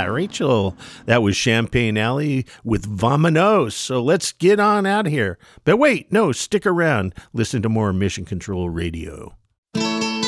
Rachel. That was Champagne Alley with Vamonos. So let's get on out of here. But wait, no, stick around. Listen to more Mission Control Radio.